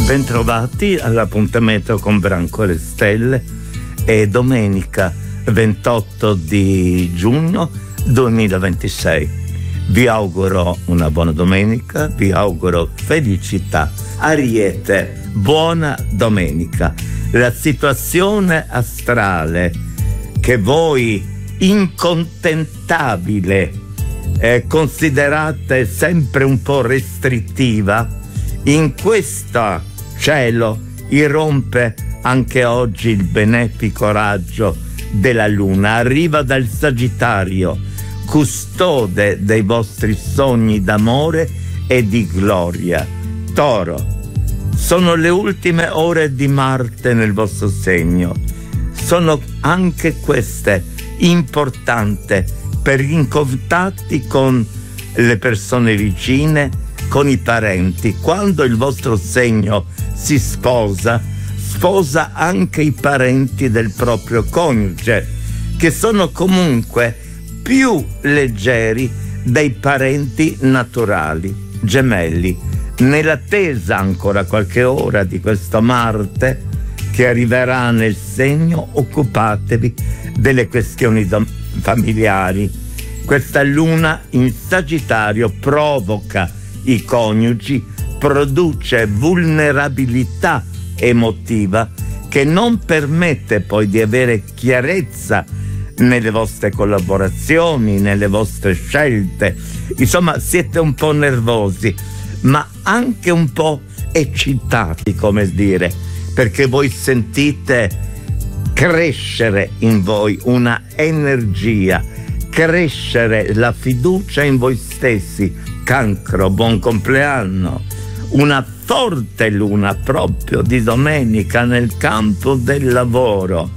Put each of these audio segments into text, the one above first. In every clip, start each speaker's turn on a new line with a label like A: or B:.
A: Bentrovati all'appuntamento con Brancole e Stelle. È domenica 28 di giugno 2026. Vi auguro una buona domenica, vi auguro felicità. Ariete, buona domenica. La situazione astrale che voi, incontentabile, considerate sempre un po' restrittiva, in questo cielo irrompe anche oggi il benefico raggio della luna. Arriva dal Sagittario, custode dei vostri sogni d'amore e di gloria. Toro, sono le ultime ore di Marte nel vostro segno. Sono anche queste importanti per gli contatti con le persone vicine, con i parenti. Quando il vostro segno si sposa anche i parenti del proprio coniuge, che sono comunque più leggeri dei parenti naturali. Gemelli, nell'attesa ancora qualche ora di questo Marte che arriverà nel segno, occupatevi delle questioni familiari. Questa luna in Sagittario provoca i coniugi, produce vulnerabilità emotiva che non permette poi di avere chiarezza nelle vostre collaborazioni, nelle vostre scelte. Insomma, siete un po' nervosi, ma anche un po' eccitati, come dire, perché voi sentite crescere in voi una energia, crescere la fiducia in voi stessi. Cancro, buon compleanno. Una forte luna proprio di domenica nel campo del lavoro.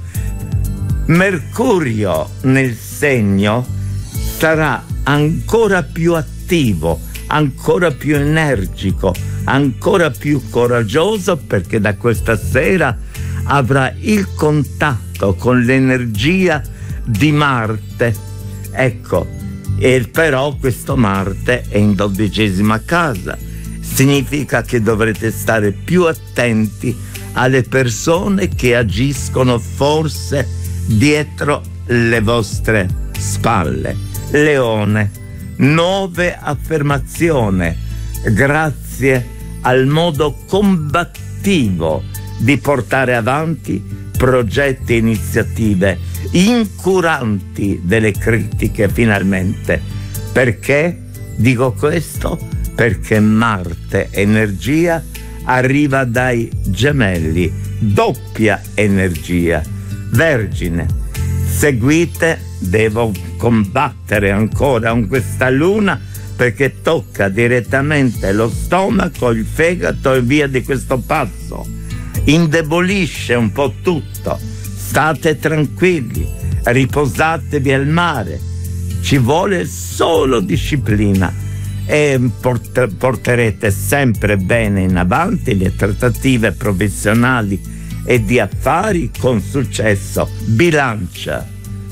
A: Mercurio nel segno sarà ancora più attivo, ancora più energico, ancora più coraggioso, perché da questa sera avrà il contatto con l'energia di Marte. Ecco, e però questo Marte è in 12ª casa. Significa che dovrete stare più attenti alle persone che agiscono forse dietro le vostre spalle. Leone, nuove affermazioni grazie al modo combattivo di portare avanti progetti e iniziative, incuranti delle critiche finalmente. Perché dico questo? Perché Marte, energia, arriva dai Gemelli, doppia energia. Vergine, seguite, devo combattere ancora con questa luna perché tocca direttamente lo stomaco, il fegato e via di questo passo. Indebolisce un po' tutto. State tranquilli, riposatevi al mare. Ci vuole solo disciplina e porterete sempre bene in avanti le trattative professionali e di affari con successo. Bilancia,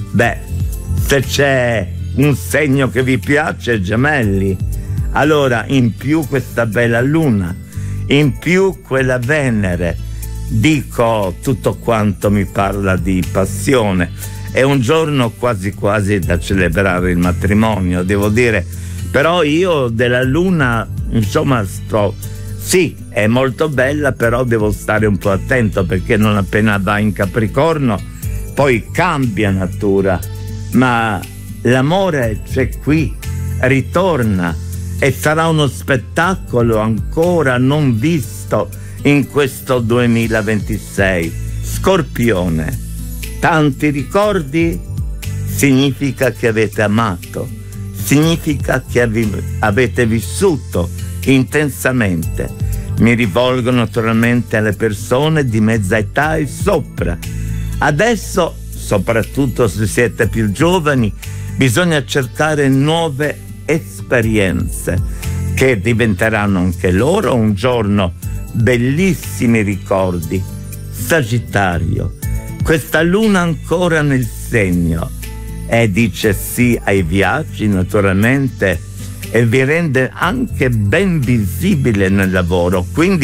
A: se c'è un segno che vi piace, Gemelli, allora in più questa bella luna, in più quella Venere, dico tutto quanto mi parla di passione. È un giorno quasi quasi da celebrare il matrimonio, devo dire. Però io della luna, insomma, sì, è molto bella, però devo stare un po' attento, perché non appena va in Capricorno poi cambia natura. Ma l'amore c'è qui, ritorna, e sarà uno spettacolo ancora non visto in questo 2026. Scorpione, tanti ricordi? Significa che avete amato, significa che avete vissuto intensamente. Mi rivolgo naturalmente alle persone di mezza età e sopra. Adesso, soprattutto se siete più giovani, bisogna cercare nuove esperienze che diventeranno anche loro un giorno bellissimi ricordi. Sagittario, questa luna ancora nel segno e dice sì ai viaggi naturalmente, e vi rende anche ben visibile nel lavoro, quindi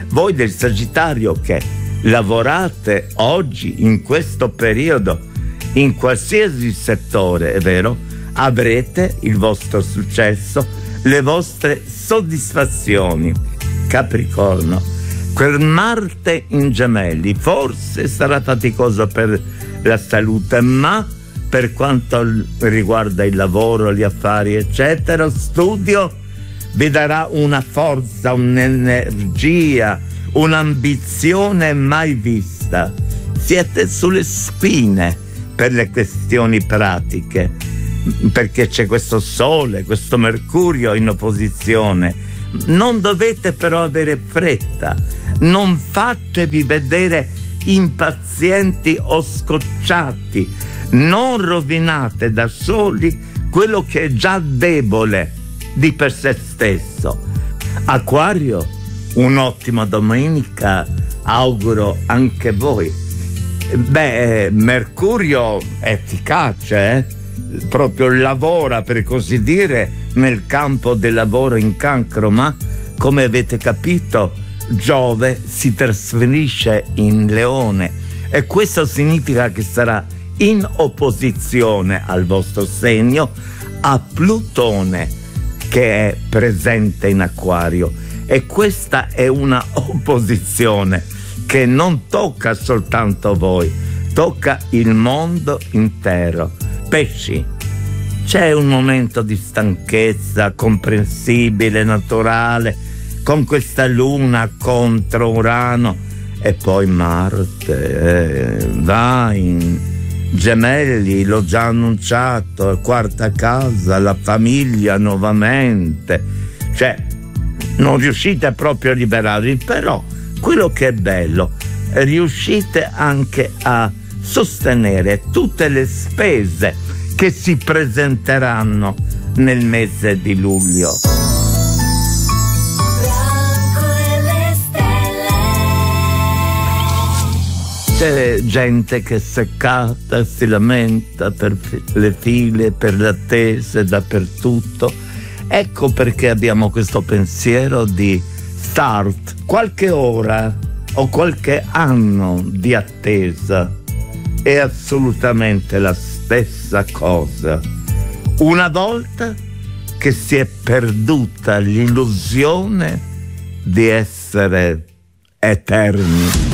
A: Voi del Sagittario che lavorate oggi in questo periodo in qualsiasi settore, è vero, avrete il vostro successo, le vostre soddisfazioni. Capricorno, quel Marte in Gemelli forse sarà faticoso per la salute, ma per quanto riguarda il lavoro, gli affari eccetera, studio, vi darà una forza, un'energia, un'ambizione mai vista. Siete sulle spine per le questioni pratiche, perché c'è questo Sole, questo Mercurio in opposizione. Non dovete però avere fretta, non fatevi vedere impazienti o scocciati, non rovinate da soli quello che è già debole di per sé stesso. Acquario, un'ottima domenica auguro anche voi. Mercurio è efficace, proprio lavora, per così dire, nel campo del lavoro in Cancro, ma come avete capito Giove si trasferisce in Leone e questo significa che sarà in opposizione al vostro segno a Plutone che è presente in Acquario, e questa è una opposizione che non tocca soltanto voi, tocca il mondo intero. Pesci, c'è un momento di stanchezza comprensibile, naturale, con questa luna contro Urano, e poi Marte va in Gemelli, l'ho già annunciato, quarta casa, la famiglia nuovamente, cioè non riuscite proprio a liberarvi, però quello che è bello, riuscite anche a sostenere tutte le spese che si presenteranno nel mese di luglio. C'è gente che è seccata, si lamenta per le file, per le attese dappertutto. Ecco perché abbiamo questo pensiero di start. Qualche ora o qualche anno di attesa è assolutamente la stessa cosa. Una volta che si è perduta l'illusione di essere eterni.